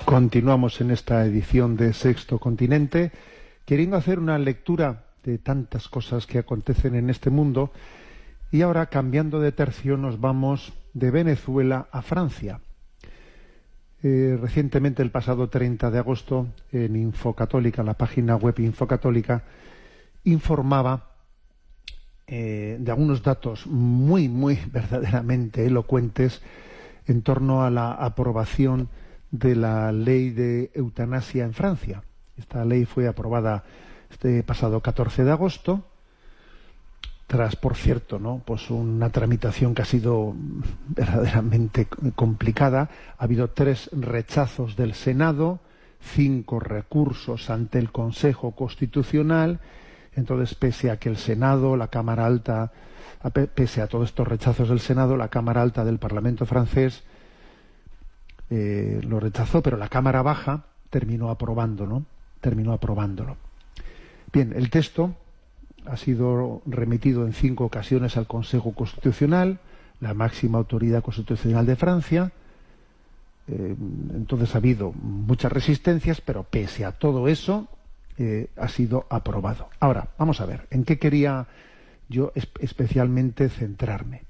Continuamos en esta edición de Sexto Continente, queriendo hacer una lectura de tantas cosas que acontecen en este mundo, y ahora, cambiando de tercio, nos vamos de Venezuela a Francia. Recientemente, el pasado 30 de agosto, en Infocatólica, la página web Infocatólica, informaba de algunos datos muy verdaderamente elocuentes en torno a la aprobación de la ley de eutanasia en Francia. Esta ley fue aprobada este pasado 14 de agosto, tras, por cierto, pues una tramitación que ha sido verdaderamente complicada. Ha habido 3 rechazos del Senado, 5 recursos ante el Consejo Constitucional. Entonces, pese a que el Senado, la Cámara Alta, pese a todos estos rechazos del Senado, la Cámara Alta del Parlamento francés lo rechazó, pero la Cámara Baja terminó aprobándolo. Bien, el texto ha sido remitido en 5 ocasiones al Consejo Constitucional, la máxima autoridad constitucional de Francia. Entonces ha habido muchas resistencias, pero pese a todo eso ha sido aprobado. Ahora, vamos a ver, ¿en qué quería yo especialmente centrarme?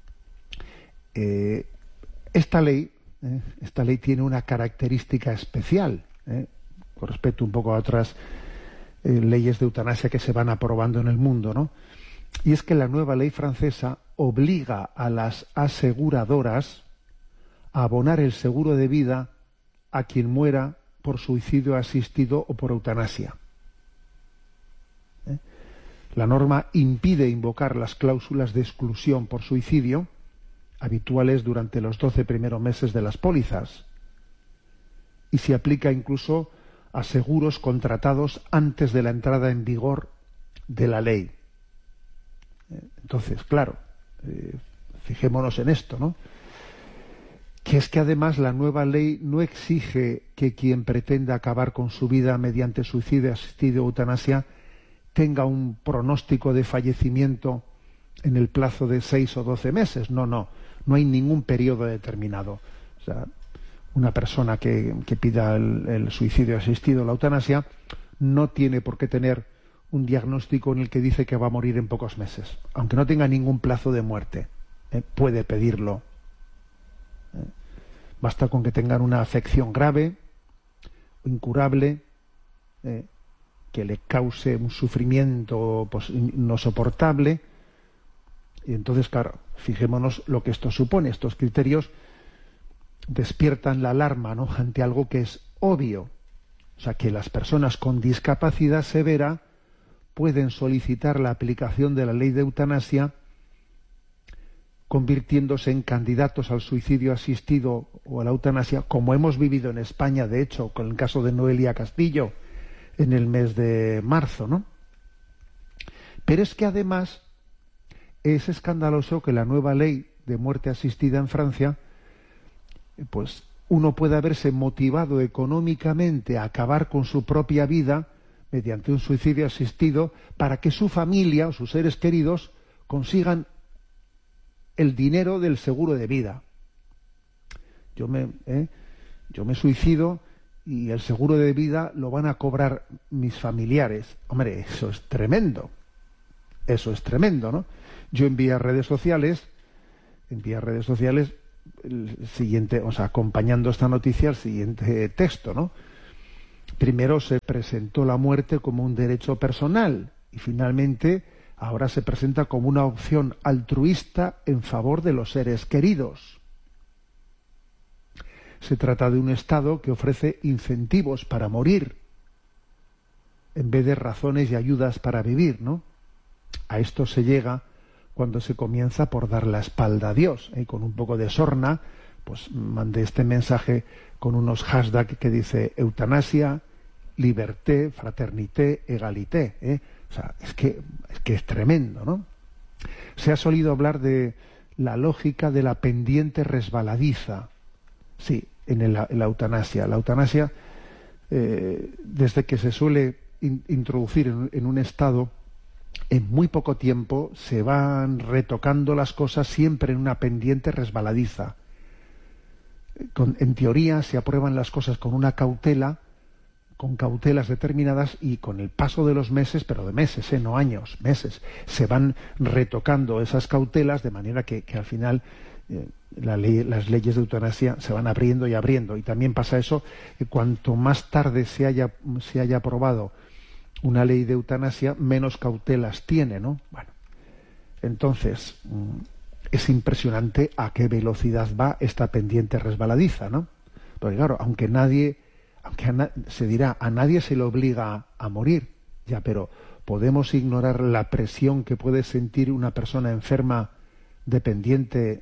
Esta ley tiene una característica especial, con respecto un poco a otras leyes de eutanasia que se van aprobando en el mundo, ¿no? Y es que la nueva ley francesa obliga a las aseguradoras a abonar el seguro de vida a quien muera por suicidio asistido o por eutanasia. La norma impide invocar las cláusulas de exclusión por suicidio habituales durante los 12 primeros meses de las pólizas, y se aplica incluso a seguros contratados antes de la entrada en vigor de la ley. Entonces, claro, fijémonos en esto, ¿no? Que es que además la nueva ley no exige que quien pretenda acabar con su vida mediante suicidio asistido o eutanasia tenga un pronóstico de fallecimiento en el plazo de 6 o 12 meses. No hay ningún periodo determinado. O sea, una persona que pida el suicidio asistido o la eutanasia no tiene por qué tener un diagnóstico en el que dice que va a morir en pocos meses, aunque no tenga ningún plazo de muerte. Puede pedirlo. Basta con que tengan una afección grave o incurable, que le cause un sufrimiento pues, no soportable. Y entonces, claro, fijémonos lo que esto supone. Estos criterios despiertan la alarma, ¿no?, ante algo que es obvio. O sea, que las personas con discapacidad severa pueden solicitar la aplicación de la ley de eutanasia, convirtiéndose en candidatos al suicidio asistido o a la eutanasia, como hemos vivido en España, de hecho, con el caso de Noelia Castillo en el mes de marzo, ¿no? Pero es que además es escandaloso que la nueva ley de muerte asistida en Francia, pues uno pueda verse motivado económicamente a acabar con su propia vida mediante un suicidio asistido para que su familia o sus seres queridos consigan el dinero del seguro de vida. Yo me suicido y el seguro de vida lo van a cobrar mis familiares. Hombre, eso es tremendo, ¿no? Yo envié a redes sociales el siguiente, o sea, acompañando esta noticia, el siguiente texto, ¿no? Primero se presentó la muerte como un derecho personal y finalmente ahora se presenta como una opción altruista en favor de los seres queridos. Se trata de un Estado que ofrece incentivos para morir en vez de razones y ayudas para vivir, ¿no? A esto se llega cuando se comienza por dar la espalda a Dios. Con un poco de sorna, pues mandé este mensaje con unos hashtags que dice eutanasia, liberté, fraternité, egalité. O sea, es que es tremendo, ¿no? Se ha solido hablar de la lógica de la pendiente resbaladiza. Sí, en la eutanasia. La eutanasia, desde que se suele introducir en un Estado, en muy poco tiempo se van retocando las cosas siempre en una pendiente resbaladiza. en teoría se aprueban las cosas con una cautela, con cautelas determinadas, y con el paso de los meses, pero de meses, no años, meses, se van retocando esas cautelas de manera que al final las leyes de eutanasia se van abriendo y abriendo. Y también pasa eso, que cuanto más tarde se haya aprobado una ley de eutanasia, menos cautelas tiene, ¿no? Bueno, entonces es impresionante a qué velocidad va esta pendiente resbaladiza, ¿no? Porque claro, se dirá, a nadie se le obliga a morir, ya, pero podemos ignorar la presión que puede sentir una persona enferma, dependiente,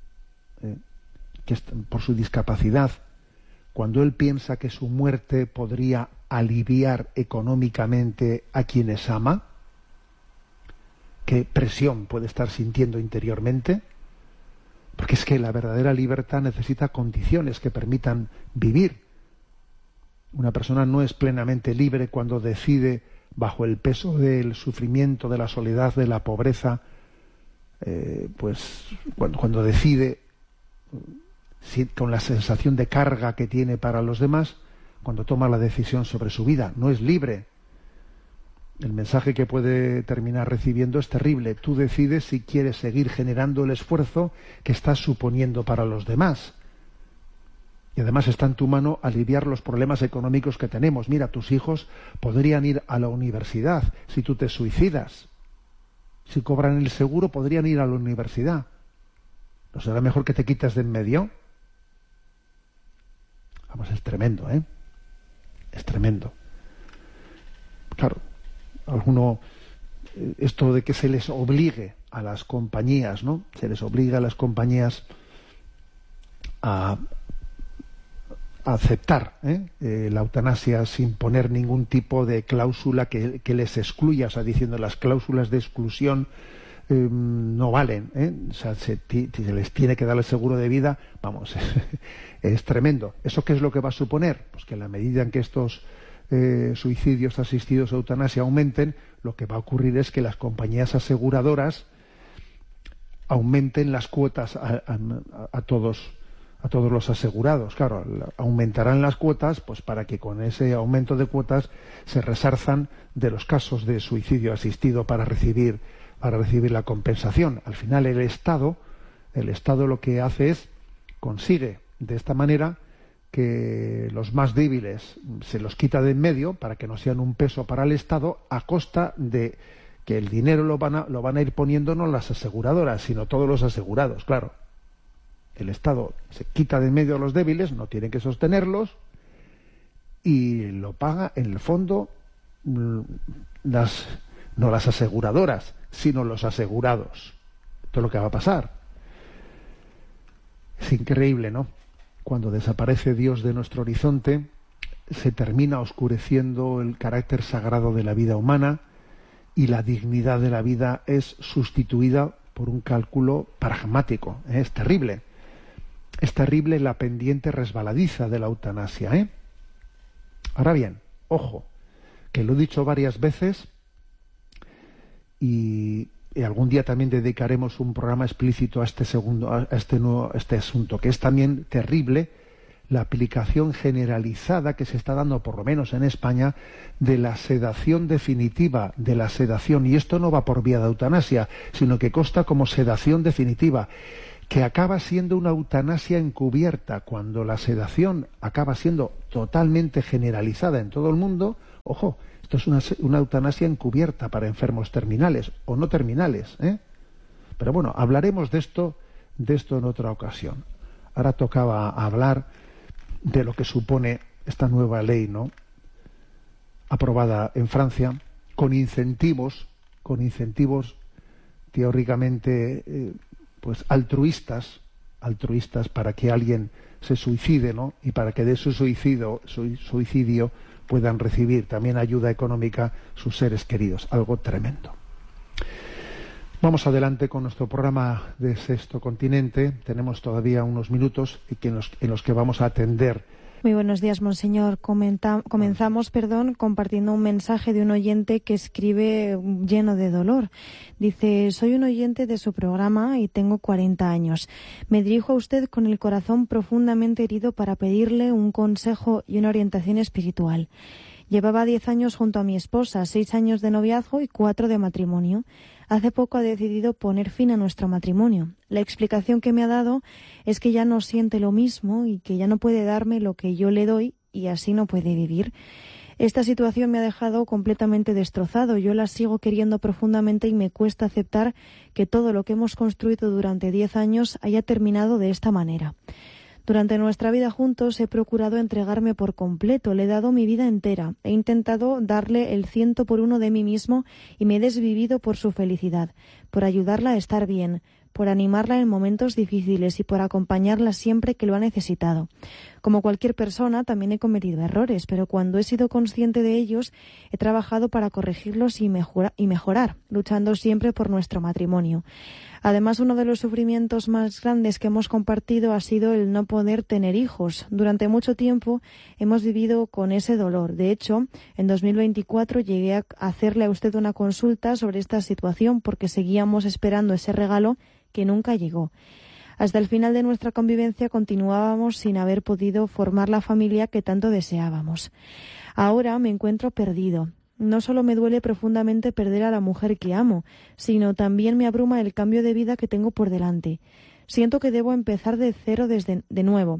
por su discapacidad, cuando él piensa que su muerte podría aliviar económicamente a quienes ama. ¿Qué presión puede estar sintiendo interiormente? Porque es que la verdadera libertad necesita condiciones que permitan vivir. Una persona no es plenamente libre cuando decide, bajo el peso del sufrimiento, de la soledad, de la pobreza, pues cuando decide, con la sensación de carga que tiene para los demás, cuando toma la decisión sobre su vida. No es libre. El mensaje que puede terminar recibiendo es terrible. Tú decides si quieres seguir generando el esfuerzo que estás suponiendo para los demás. Y además está en tu mano aliviar los problemas económicos que tenemos. Mira, tus hijos podrían ir a la universidad si tú te suicidas. Si cobran el seguro, podrían ir a la universidad. ¿No será mejor que te quites de en medio? Vamos, es tremendo, ¿eh? Es tremendo. Claro, esto de que se les obligue a las compañías, ¿no? Se les obliga a las compañías a aceptar la eutanasia sin poner ningún tipo de cláusula que les excluya, o sea, diciendo las cláusulas de exclusión no valen, o sea, se les tiene que dar el seguro de vida, vamos, es tremendo. ¿Eso qué es lo que va a suponer? Pues que en la medida en que estos suicidios asistidos a eutanasia aumenten, lo que va a ocurrir es que las compañías aseguradoras aumenten las cuotas a todos los asegurados. Claro, aumentarán las cuotas pues para que con ese aumento de cuotas se resarzan de los casos de suicidio asistido para recibir la compensación. Al final el Estado lo que hace es consigue de esta manera que los más débiles se los quita de en medio para que no sean un peso para el Estado, a costa de que el dinero lo van a ir poniendo no las aseguradoras, sino todos los asegurados. Claro, el Estado se quita de en medio a los débiles, no tienen que sostenerlos, y lo paga en el fondo no las aseguradoras, sino los asegurados. Esto es lo que va a pasar. Es increíble, ¿no? Cuando desaparece Dios de nuestro horizonte, se termina oscureciendo el carácter sagrado de la vida humana y la dignidad de la vida es sustituida por un cálculo pragmático. Es terrible. Es terrible la pendiente resbaladiza de la eutanasia, ¿eh? Ahora bien, ojo, que lo he dicho varias veces y algún día también dedicaremos un programa explícito a este asunto, que es también terrible la aplicación generalizada que se está dando, por lo menos en España, de la sedación definitiva, de la sedación, y esto no va por vía de eutanasia, sino que consta como sedación definitiva, que acaba siendo una eutanasia encubierta. Cuando la sedación acaba siendo totalmente generalizada en todo el mundo, ojo, esto es una eutanasia encubierta para enfermos terminales o no terminales, ¿eh? Pero bueno, hablaremos de esto en otra ocasión. Ahora tocaba hablar de lo que supone esta nueva ley, ¿no?, aprobada en Francia, con incentivos teóricamente pues altruistas para que alguien se suicide, ¿no?, y para que de su suicidio puedan recibir también ayuda económica sus seres queridos. Algo tremendo. Vamos adelante con nuestro programa de Sexto Continente. Tenemos todavía unos minutos en los que vamos a atender Muy buenos días, monseñor. Comenzamos compartiendo un mensaje de un oyente que escribe lleno de dolor. Dice: soy un oyente de su programa y tengo 40 años. Me dirijo a usted con el corazón profundamente herido para pedirle un consejo y una orientación espiritual. Llevaba 10 años junto a mi esposa, 6 años de noviazgo y 4 de matrimonio. Hace poco ha decidido poner fin a nuestro matrimonio. La explicación que me ha dado es que ya no siente lo mismo y que ya no puede darme lo que yo le doy y así no puede vivir. Esta situación me ha dejado completamente destrozado. Yo la sigo queriendo profundamente y me cuesta aceptar que todo lo que hemos construido durante 10 años haya terminado de esta manera. Durante nuestra vida juntos he procurado entregarme por completo, le he dado mi vida entera, he intentado darle el 100% de mí mismo y me he desvivido por su felicidad, por ayudarla a estar bien, por animarla en momentos difíciles y por acompañarla siempre que lo ha necesitado. Como cualquier persona, también he cometido errores, pero cuando he sido consciente de ellos, he trabajado para corregirlos y mejorar, luchando siempre por nuestro matrimonio. Además, uno de los sufrimientos más grandes que hemos compartido ha sido el no poder tener hijos. Durante mucho tiempo hemos vivido con ese dolor. De hecho, en 2024 llegué a hacerle a usted una consulta sobre esta situación porque seguíamos esperando ese regalo que nunca llegó. Hasta el final de nuestra convivencia continuábamos sin haber podido formar la familia que tanto deseábamos. Ahora me encuentro perdido. No solo me duele profundamente perder a la mujer que amo, sino también me abruma el cambio de vida que tengo por delante. Siento que debo empezar de cero de nuevo.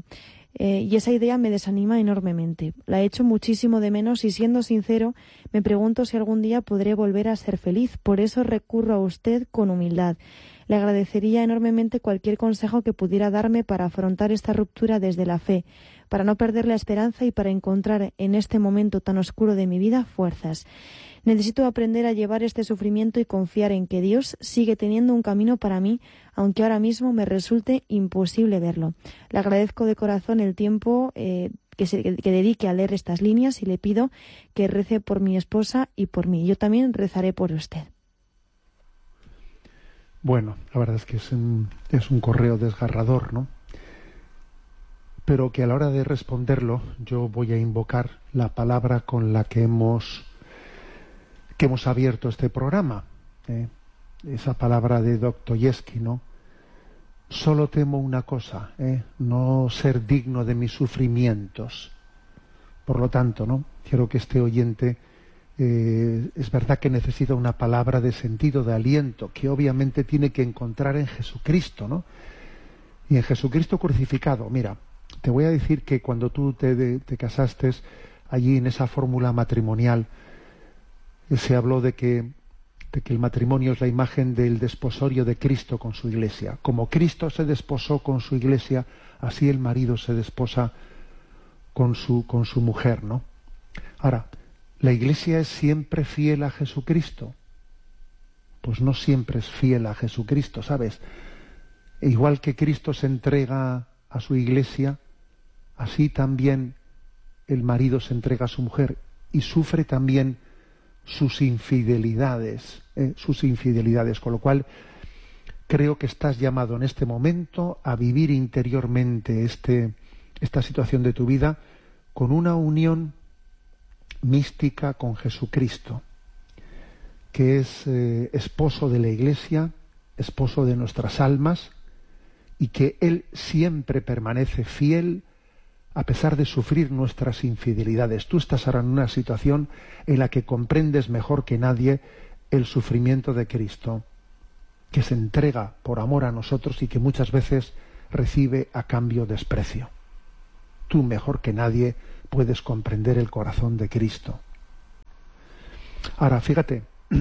Y esa idea me desanima enormemente. La echo muchísimo de menos y, siendo sincero, me pregunto si algún día podré volver a ser feliz. Por eso recurro a usted con humildad. Le agradecería enormemente cualquier consejo que pudiera darme para afrontar esta ruptura desde la fe, para no perder la esperanza y para encontrar en este momento tan oscuro de mi vida fuerzas. Necesito aprender a llevar este sufrimiento y confiar en que Dios sigue teniendo un camino para mí, aunque ahora mismo me resulte imposible verlo. Le agradezco de corazón el tiempo que dedique a leer estas líneas y le pido que rece por mi esposa y por mí. Yo también rezaré por usted. Bueno, la verdad es que es un correo desgarrador, ¿no? Pero que a la hora de responderlo yo voy a invocar la palabra con la que hemos abierto este programa, esa palabra de Dostoyevski, ¿no? Solo temo una cosa, no ser digno de mis sufrimientos. Por lo tanto, ¿no? Quiero que este oyente es verdad que necesita una palabra de sentido, de aliento, que obviamente tiene que encontrar en Jesucristo, ¿no? Y en Jesucristo crucificado. Mira, te voy a decir que cuando tú te casaste, allí en esa fórmula matrimonial, se habló de que el matrimonio es la imagen del desposorio de Cristo con su Iglesia. Como Cristo se desposó con su Iglesia, así el marido se desposa con su mujer, ¿no? Ahora, ¿la Iglesia es siempre fiel a Jesucristo? Pues no siempre es fiel a Jesucristo, ¿sabes? E igual que Cristo se entrega a su Iglesia, así también el marido se entrega a su mujer y sufre también sus infidelidades, con lo cual creo que estás llamado en este momento a vivir interiormente esta situación de tu vida con una unión mística con Jesucristo, que es esposo de la Iglesia, esposo de nuestras almas, y que Él siempre permanece fiel a pesar de sufrir nuestras infidelidades. Tú estás ahora en una situación en la que comprendes mejor que nadie el sufrimiento de Cristo, que se entrega por amor a nosotros y que muchas veces recibe a cambio desprecio. Tú mejor que nadie puedes comprender el corazón de Cristo. Ahora, fíjate,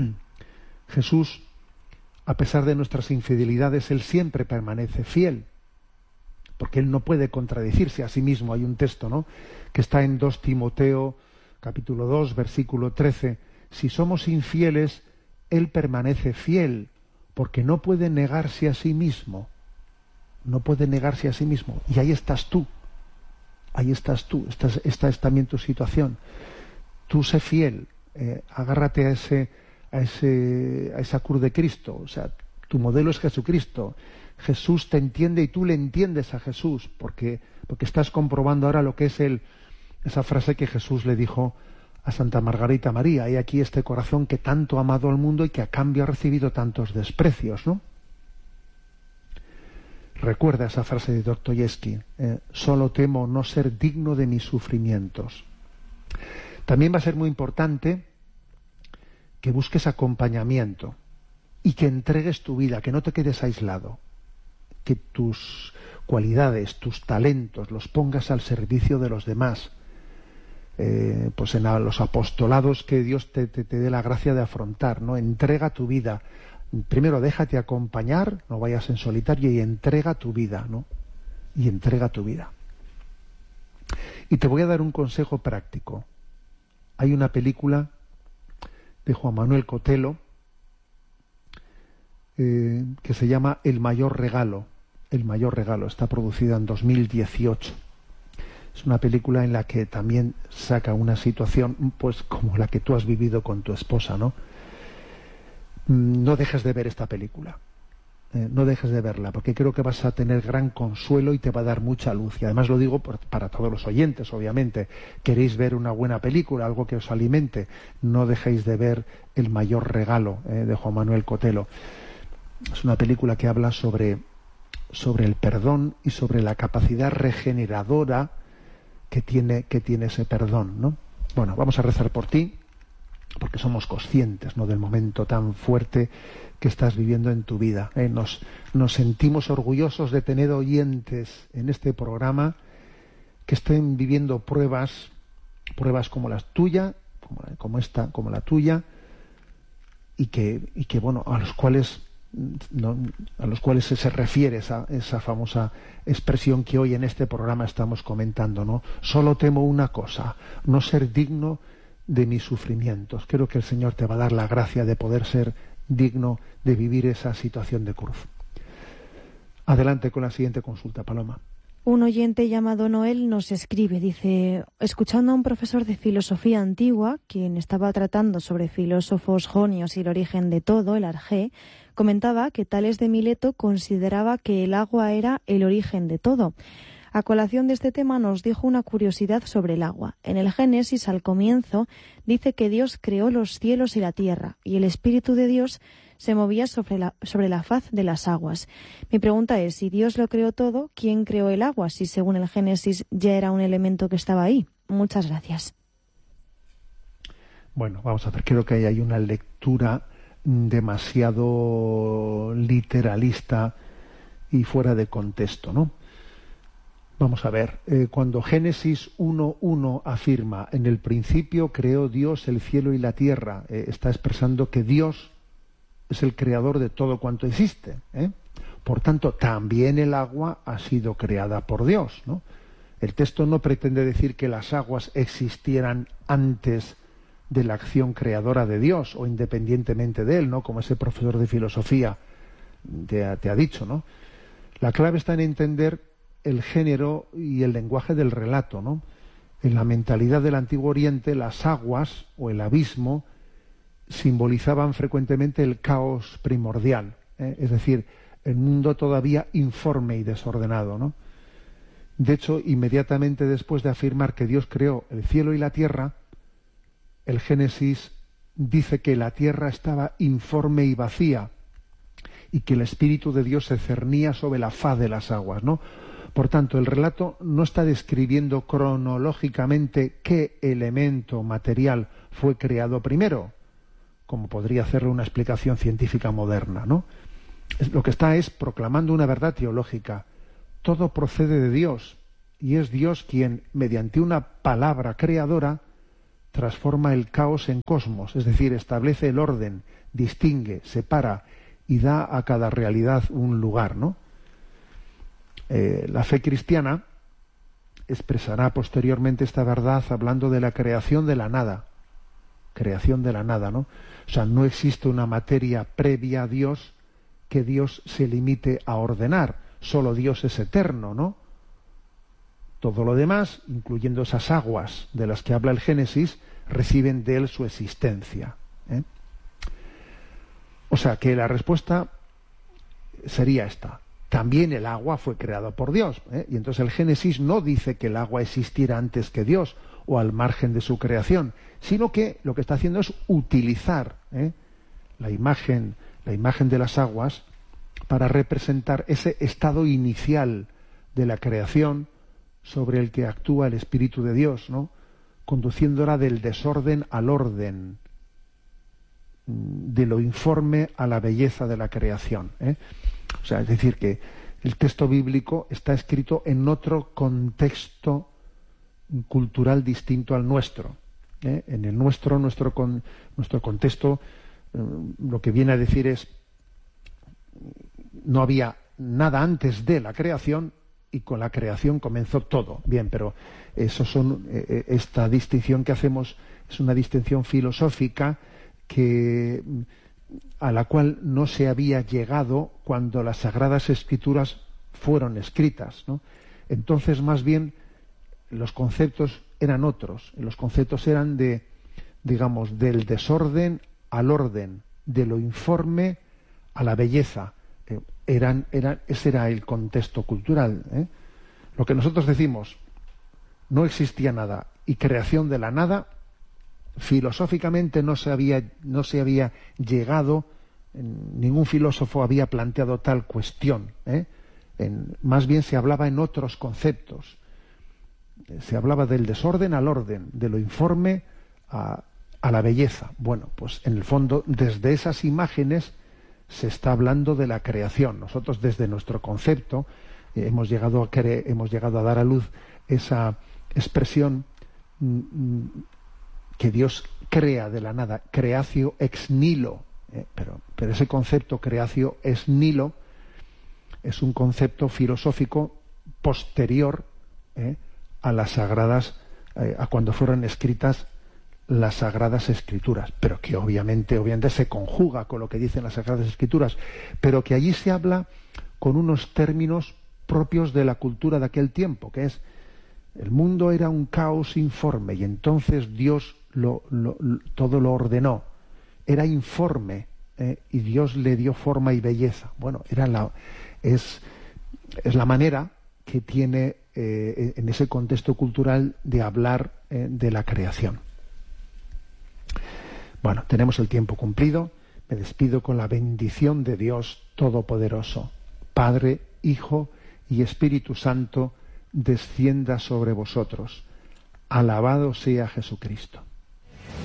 Jesús, a pesar de nuestras infidelidades, Él siempre permanece fiel, porque Él no puede contradecirse a sí mismo. Hay un texto, ¿no?, que está en 2 Timoteo, capítulo 2, versículo 13. Si somos infieles, Él permanece fiel, porque no puede negarse a sí mismo. No puede negarse a sí mismo. Y ahí estás tú. Ahí estás tú. Esta es también tu situación. Tú sé fiel. Agárrate a esa cruz de Cristo. O sea, tu modelo es Jesucristo. Jesús te entiende y tú le entiendes a Jesús, porque estás comprobando ahora lo que es esa frase que Jesús le dijo a Santa Margarita María: "He aquí este corazón que tanto ha amado al mundo y que a cambio ha recibido tantos desprecios", ¿no? Recuerda esa frase de Dostoyevsky: "Solo temo no ser digno de mis sufrimientos". También va a ser muy importante que busques acompañamiento y que entregues tu vida, que no te quedes aislado, que tus cualidades, tus talentos los pongas al servicio de los demás. Pues en los apostolados que Dios te dé la gracia de afrontar, ¿no? Entrega tu vida. Primero déjate acompañar, no vayas en solitario, y entrega tu vida, ¿no? Y entrega tu vida. Y te voy a dar un consejo práctico. Hay una película de Juan Manuel Cotelo que se llama El mayor regalo. El mayor regalo. Está producida en 2018. Es una película en la que también saca una situación, pues, como la que tú has vivido con tu esposa, ¿no? No dejes de ver esta película. No dejes de verla, porque creo que vas a tener gran consuelo y te va a dar mucha luz. Y además lo digo para todos los oyentes, obviamente. Queréis ver una buena película, algo que os alimente, no dejéis de ver El mayor regalo, de Juan Manuel Cotelo. Es una película que habla sobre el perdón y sobre la capacidad regeneradora que tiene ese perdón, ¿no? Bueno, vamos a rezar por ti, porque somos conscientes, ¿no?, del momento tan fuerte que estás viviendo en tu vida. Nos sentimos orgullosos de tener oyentes en este programa que estén viviendo pruebas como las tuyas, como la tuya, y que bueno, a los cuales se refiere esa famosa expresión que hoy en este programa estamos comentando, ¿no? Solo temo una cosa: no ser digno de mis sufrimientos. Creo que el Señor te va a dar la gracia de poder ser digno de vivir esa situación de cruz. Adelante con la siguiente consulta, Paloma. Un oyente llamado Noel nos escribe, dice: escuchando a un profesor de filosofía antigua, quien estaba tratando sobre filósofos jonios y el origen de todo, el arjé, comentaba que Tales de Mileto consideraba que el agua era el origen de todo. A colación de este tema nos dijo una curiosidad sobre el agua. En el Génesis, al comienzo, dice que Dios creó los cielos y la tierra, y el Espíritu de Dios se movía sobre la faz de las aguas. Mi pregunta es, si Dios lo creó todo, ¿quién creó el agua? Si según el Génesis ya era un elemento que estaba ahí. Muchas gracias. Bueno, vamos a ver, creo que ahí hay una lectura demasiado literalista y fuera de contexto, ¿no? Vamos a ver, cuando Génesis 1:1 afirma: en el principio creó Dios el cielo y la tierra, está expresando que Dios es el creador de todo cuanto existe, ¿eh? Por tanto, también el agua ha sido creada por Dios, ¿no? El texto no pretende decir que las aguas existieran antes de la acción creadora de Dios o independientemente de él, ¿no?, como ese profesor de filosofía te ha dicho, ¿no? La clave está en entender el género y el lenguaje del relato, ¿no? En la mentalidad del Antiguo Oriente, las aguas o el abismo simbolizaban frecuentemente el caos primordial, es decir, el mundo todavía informe y desordenado, ¿no? De hecho, inmediatamente después de afirmar que Dios creó el cielo y la tierra, el Génesis dice que la tierra estaba informe y vacía y que el Espíritu de Dios se cernía sobre la faz de las aguas, ¿no? Por tanto, el relato no está describiendo cronológicamente qué elemento material fue creado primero, como podría hacerlo una explicación científica moderna, ¿no? Lo que está es proclamando una verdad teológica. Todo procede de Dios, y es Dios quien, mediante una palabra creadora, transforma el caos en cosmos, es decir, establece el orden, distingue, separa y da a cada realidad un lugar, ¿no? La fe cristiana expresará posteriormente esta verdad hablando de la creación de la nada, ¿no? O sea, no existe una materia previa a Dios que Dios se limite a ordenar, solo Dios es eterno, ¿no? Todo lo demás, incluyendo esas aguas de las que habla el Génesis, reciben de él su existencia, ¿eh? O sea, que la respuesta sería esta: también el agua fue creada por Dios, ¿eh? Y entonces el Génesis no dice que el agua existiera antes que Dios o al margen de su creación, sino que lo que está haciendo es utilizar, ¿eh?, la imagen de las aguas para representar ese estado inicial de la creación sobre el que actúa el Espíritu de Dios, ¿no?, conduciéndola del desorden al orden, de lo informe a la belleza de la creación, ¿eh? O sea, es decir, que el texto bíblico está escrito en otro contexto cultural distinto al nuestro, ¿eh? En el nuestro contexto, lo que viene a decir es: no había nada antes de la creación y con la creación comenzó todo. Bien, pero esta distinción que hacemos es una distinción filosófica a la cual no se había llegado cuando las Sagradas Escrituras fueron escritas, ¿no? Entonces, más bien, los conceptos eran otros. Los conceptos eran del desorden al orden, de lo informe a la belleza. Ese era el contexto cultural, ¿eh? Lo que nosotros decimos, no existía nada, y creación de la nada, filosóficamente no se había llegado, ningún filósofo había planteado tal cuestión, ¿eh? Más bien se hablaba en otros conceptos. Se hablaba del desorden al orden, de lo informe a la belleza. Bueno, pues en el fondo, desde esas imágenes se está hablando de la creación. Nosotros, desde nuestro concepto, hemos llegado a dar a luz esa expresión que Dios crea de la nada, creatio ex nihilo, pero ese concepto creatio ex nihilo es un concepto filosófico posterior a las sagradas, a cuando fueron escritas las Sagradas Escrituras, pero que obviamente se conjuga con lo que dicen las Sagradas Escrituras, pero que allí se habla con unos términos propios de la cultura de aquel tiempo, que es: el mundo era un caos informe y entonces Dios todo lo ordenó. Era informe, y Dios le dio forma y belleza. Bueno, es la manera que tiene en ese contexto cultural de hablar de la creación. Bueno, tenemos el tiempo cumplido. Me despido con la bendición de Dios Todopoderoso, Padre, Hijo y Espíritu Santo, descienda sobre vosotros. Alabado sea Jesucristo.